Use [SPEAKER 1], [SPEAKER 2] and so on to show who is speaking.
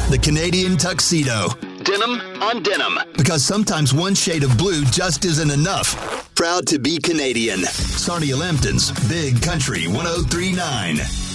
[SPEAKER 1] The Canadian tuxedo. Denim on denim. Because sometimes one shade of blue just isn't enough. Proud to be Canadian. Sarnia Lambton's Big Country 103.9.